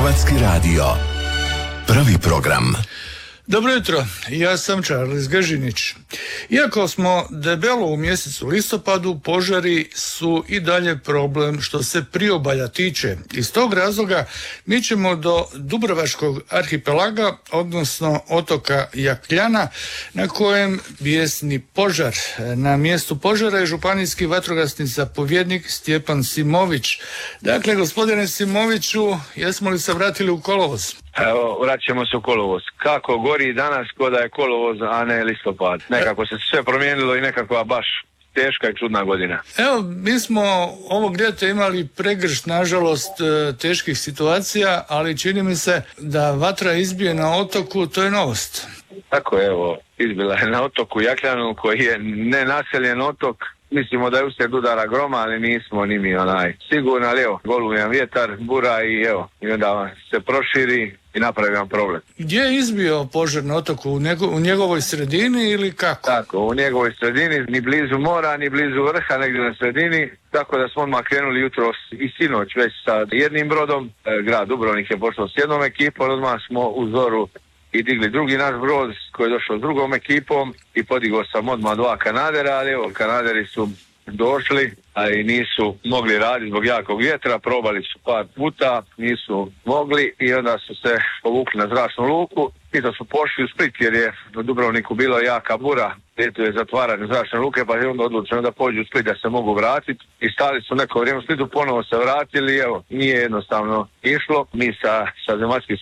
Hrvatski radio. Prvi program. Dobro jutro, ja sam Charles Gažinić. Iako smo debelo u mjesecu listopadu, požari su i dalje problem što se priobalja tiče. Iz tog razloga mi ćemo do Dubrovačkog arhipelaga, odnosno otoka Jakljana, na kojem bijesni požar. Na mjestu požara je županijski vatrogasni zapovjednik Stjepan Simović. Dakle, gospodine Simoviću, jesmo li se vratili u kolovoz? Evo, vraćamo se u kolovoz. Kako gori danas, ko da je kolovoz, a ne listopad. Nekako se sve promijenilo i nekakva baš teška i čudna godina. Evo, mi smo ovog ljeta imali pregršt, nažalost, teških situacija, ali čini mi se da vatra izbije na otoku, to je novost. Tako je, evo, izbila je na otoku Jakljanu, koji je nenaseljen otok. Mislimo da je uslijed udara groma, ali nismo ni mi sigurno, ali evo, golujan vjetar, bura i onda se proširi i napravi vam problem. Gdje je izbio požar na otoku? U njegovoj sredini ili kako? Tako, u njegovoj sredini, ni blizu mora, ni blizu vrha, negdje na sredini, tako da smo odmah krenuli jutros i sinoć već sa jednim brodom. Grad Dubrovnik je pošao s jednom ekipom, odmah smo u zoru i digli drugi naš brod koji je došao s drugom ekipom i podigao sam odmah 2 kanadera, ali evo, kanaderi su došli, a i nisu mogli raditi zbog jakog vjetra, probali su par puta, nisu mogli i onda su se povukli na zračnu luku i da su pošli u Split jer je u Dubrovniku bila jaka bura, ljeto je zatvaranje zračne luke, pa je onda odlučeno da pođu u Split da se mogu vratiti i stali su neko vrijeme u Splitu, ponovo se vratili, evo, nije jednostavno išlo. Mi sa zemaljskim